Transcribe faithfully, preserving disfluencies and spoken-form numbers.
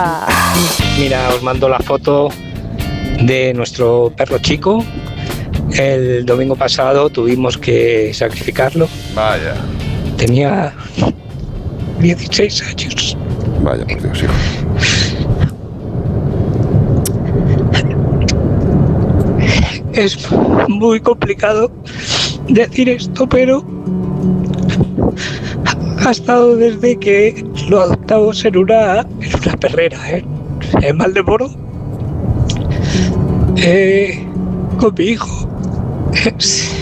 Mira, os mando la foto de nuestro perro Chico. El domingo pasado tuvimos que sacrificarlo. Vaya. Tenía dieciséis años. Vaya, por Dios, hijo. Es muy complicado decir esto, pero ha estado desde que lo adoptamos en una, en una perrera, ¿eh? En Valdemoro, eh, con mi hijo.